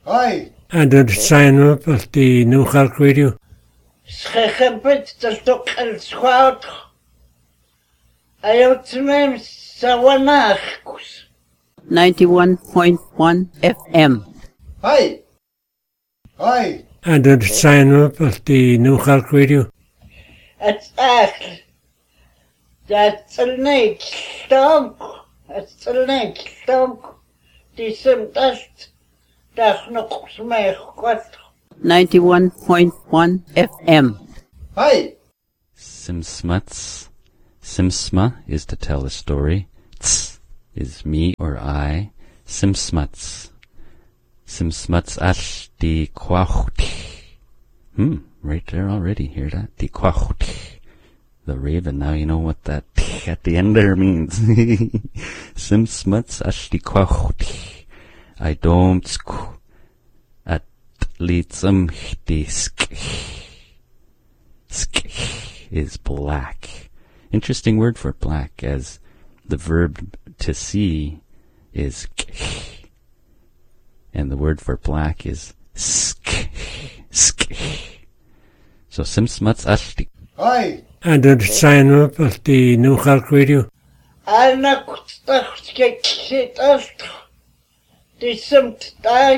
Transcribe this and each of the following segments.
Hi. And the sign up of the New Hulk Radio. Schechempet del tokel squad. Ayotnem sawanachkus. 91.1 FM. Hi. Hi. And the sign up of the New Hulk Radio. It's echt. That's a neck stonk. It's a neck stonk. Die sim dust. Dag nog smeg kwart. 91.1 FM. Hi. Simsmuts. Simsma is to tell a story. Ts is me or I. Simsmuts. Simsmuts ash di kwahuti. Right there already. Hear that? Di kwahuti. The raven. Now you know what that at the end there means. Simsmuts ash di kwahuti. I don't sku. At litsum di sk. Sk is black. Interesting word for black, as the verb to see is k, and the word for black is sk. Sk. So simsmuts ashti. Hi. And the sign up of the New Hulk Radio. Anna kutstachke ksit ast. Die sim dag.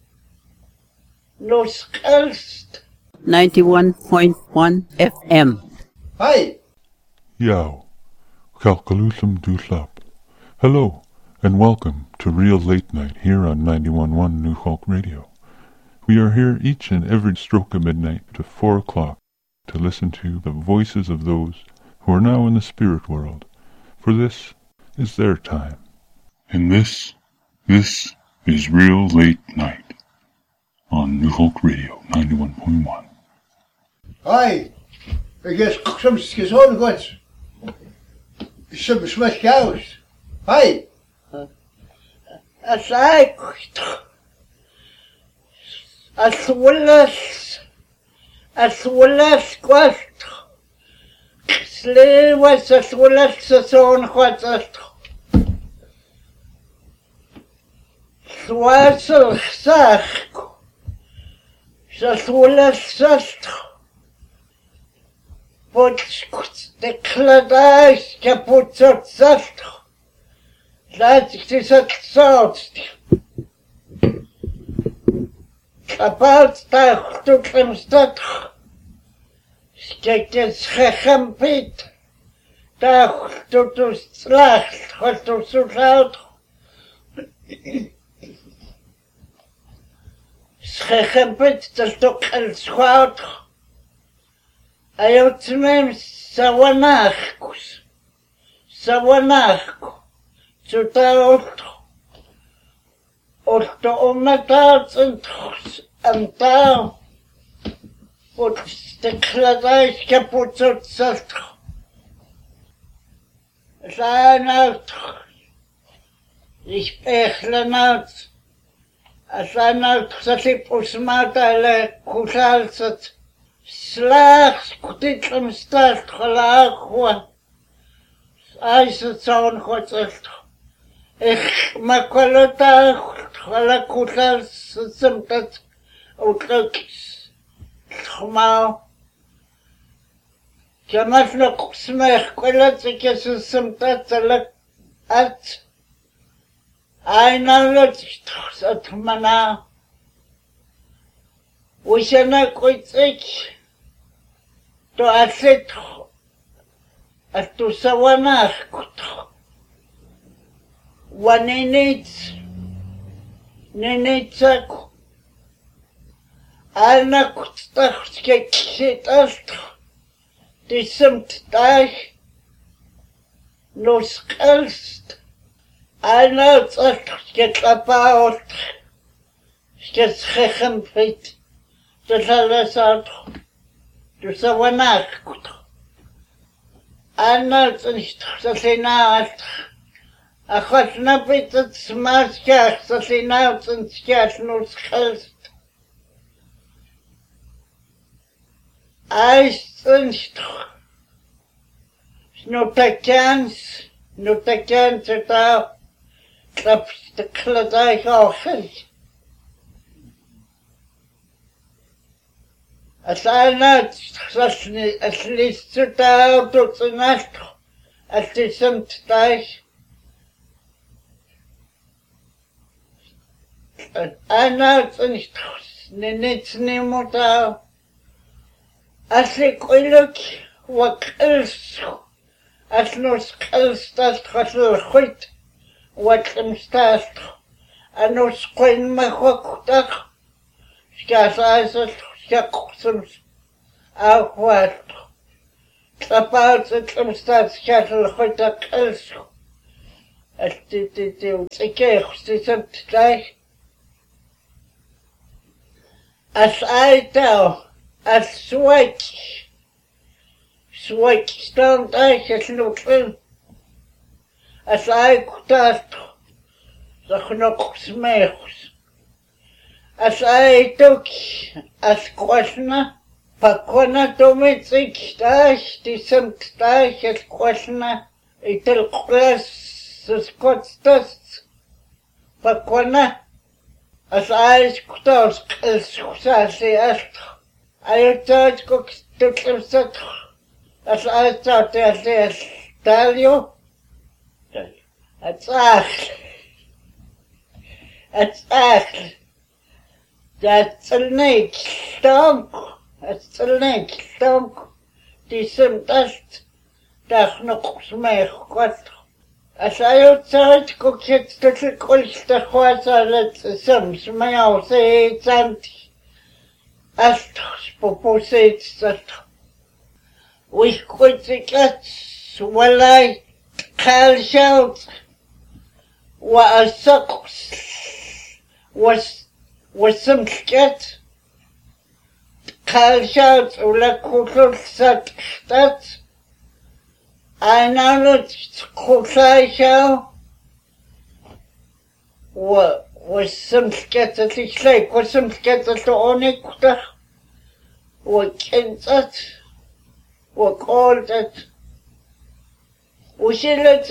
No skelst. 91.1 FM. Hi. Yao, Kalkalusum Duslap. Hello, and welcome to Real Late Night here on 91.1 New Hulk Radio. We are here each and every stroke of midnight to 4 o'clock to listen to the voices of those who are now in the spirit world, for this is their time. And this is Real Late Night on New Hulk Radio 91.1. Hi. Ik is soms gezond goed. Soms met chaos. Hi. As I as well as quest. Slave was as well as zo'n goed. Zwaasel zag. As well as zast. But de kladais kaput zast. Laat ik dit het zout. Kapot dag tot hem stad. Kijk het schechempit. Dag tot de slacht. Wat tot zo zout. Schechempit dat ook een schout. Ayotnem sawanachkus. Sawanachku. Zutaut. Otto ometat en taal. Wat de kladijs kapot zat. Zijn uit. Ik pechle uit. Zijn uit dat ik usmatale kusalzat. Slags kutitlem start gelagwa. Als het zo'n god is. Ik makolota gelakutla simtet uitlooks. Gemaal. Jamas nog smeg kolat ik is simtet zelk at. Einalot het mana. Oceana koitsik. To aset. At to sawanach kut. Wanenits. Nenetsak. Alna kutstach keksit ast. Die simt dag. No skelst. Alna tsach ketlapaut. Sketschechempit. De salasat. De sawanach kut. Alna tsach Ach, napit het smaskach, dat hij nou zijn skach nog schelst. Eist een stok. Snotakans het al. Klap de kladij geogend. Asana aslistuta tutsunastro aslisamttai ana tsunistros nenitsnimuta asliqiluk waqils asnos qilstas qaslkhut waqimstas anos qin mahwaqtaq skasasas skaqsums awat tapals qimstas qaslkhut qils astititi utikextisanttai asaita aswak swak stand asluqin asaikutas Zachnoqsmechs asaituk asquasna pakona tomitsik tash tisamtash asquasna itelqlas skotstas pakona asaiskutas qilsxusasi ast ayutat kokstutlimsat asaitat talio Atsach. That's a neck stomp. That's a neck stomp. Disem dust. Dach noch smech quat. As I outside cookets to the colster quasa let's some smell say it's anti. Astos proposites that we quit the cats while I call shouts. Was some scat call shouts or la culture sat stats. I know that culture show was some scat at least like was some scat at the only quarter. What can that? What called that? Усилить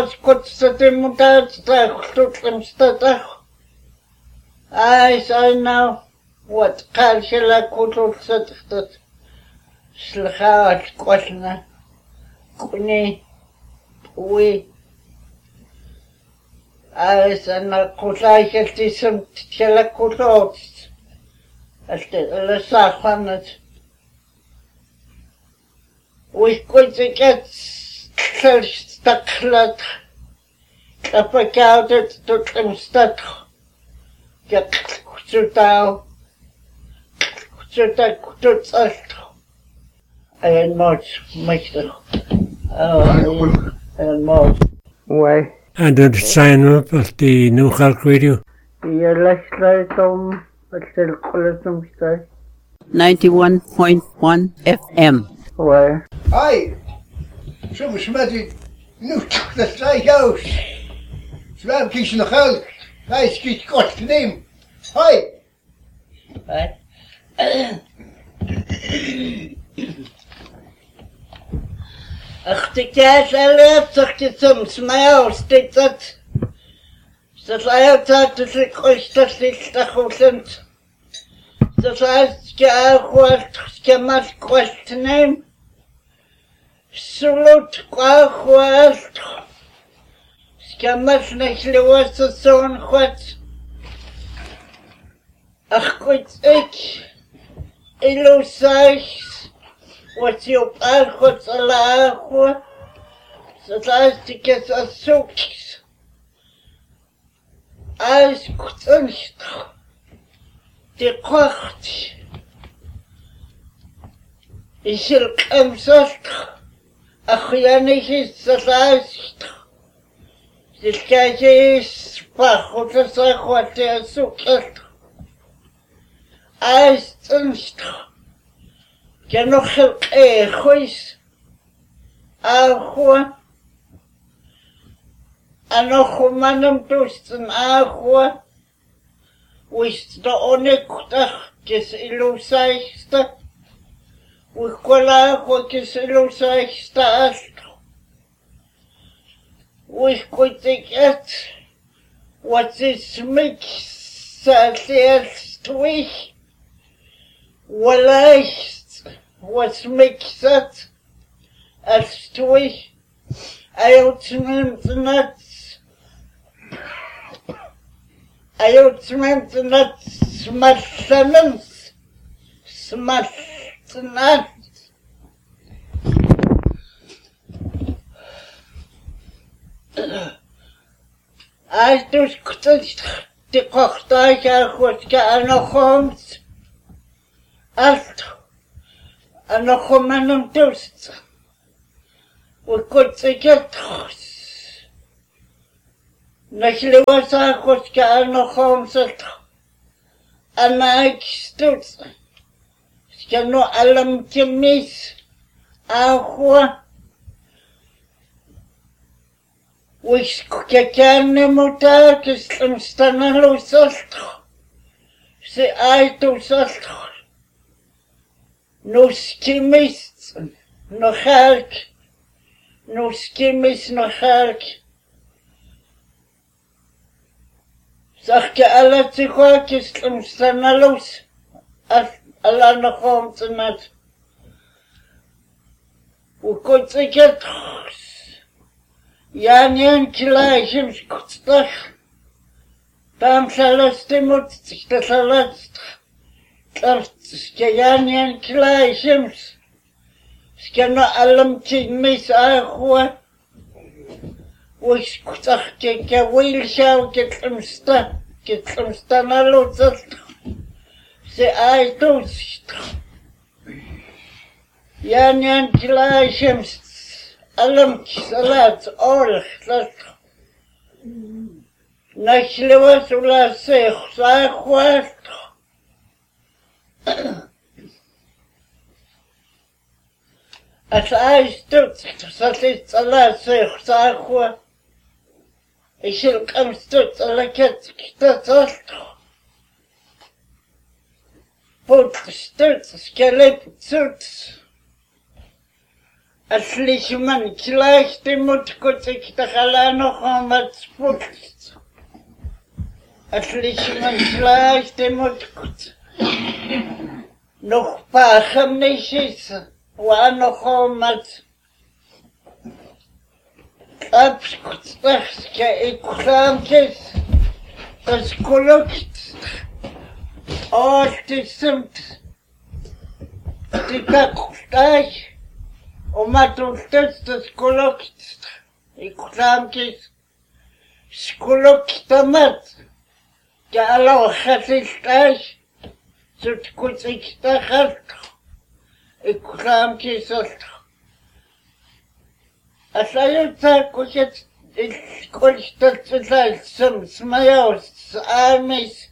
I know what culture could set that Slhat Quatna Kuni we as an accusation telecotots as the Sahanet. We could get Staklat Kapakouted to Klimstak Yak Sutao Sutak Tutsalt and much Meister. And much. Why? And het sign up als die New York Radio. Je luistert om het telecolosum staat. 91.1 FM. Why? Hi! Soms met die nucht, dat is mijn huis. Zwem kies nog geld. Hij schiet kort te nemen. Hi! Wat? Ach, de kaas alleen, zegt je soms, mijn huis, dit dat. Dat is altijd dat ik ooit dat is dat goed. Dat is je maar kort te nemen. Salut kwacht. Skamas nachlewas zo'n god. Ach goed ik. Illusies. Wat je op God Allah. Dat is het zoekjes. Als goed de kwacht. Is er kamsast. Охуенных создаств. Здесь есть похоже захватывая сукет. Айстенст. Я noch хуйс. Ахуа. А noch маном тустен ахуа. Уист да онекутах кес илусайста. Уихкола хокис илусайста астро. Уихкотикет. What is mix says twich. Vielleicht was mixat als durch ayotmentsnats smatsanans smatsanat I just couldn't the cocktail was getting a homes. Allt and a common toast. We could take it. Naturally, was I was getting a homes and I stood. Skano alam kimis. Ahua. Wish kekane muta kislam stanalo salt. Se I to salt. No skimmis, no halk. No skimmis, no halk. Zag alla tsikwa kislam stanalos. Alla no homes and that. We could take it. Janjan kilaishem skutstach. Tam salastimut stalast. Janjan kilaishem. Skana alam kimis ahua. We skutach keka wheelshow getlamsta nalotzat. Se I toast. Janjan kilaishem. Alam salat orch dat nachlewas ula sech saachwat as I stood salit salat sech saachwa ishil kam stood salaket ktatat put stood skelep suits Aslich man gleich dem Mut gut sich da alle noch einmal sputzt. Aslich man gleich dem Mut gut. Noch pachem nicht ist, war noch einmal. Abskutzt, ich klam kes, das Kolokt. Oh, das sind die Kacksteich. Matultest skolokt, iklamkis skoloktamat, Galo Hatistaj, Sutkutiktahat, iklamkis. Asayuta kuchet kolstat some smayos, armies.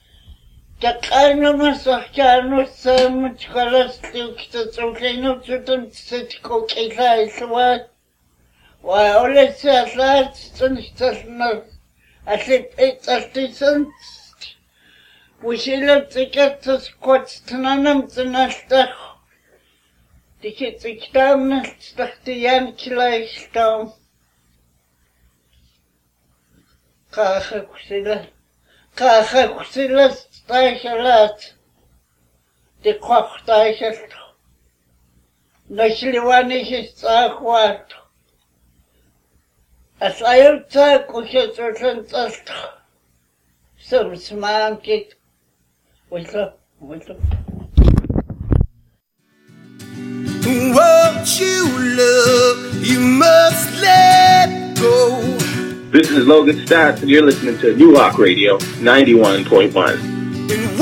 Какая масахтяну сам чкаластик цуклину цутун цитко килайсва ва олеся слат цунстасна асип итастисан вусилат цикатс котстнанам цнастах дикициктам стахтиян килайстам кахаксила Steichelat, die Kochteichelt, Nachliwanig ist auch As I talk with your certain dust, some smile get with them. Won't you love, you must let go. This is Logan Stats, and you're listening to New Rock Radio 91.1.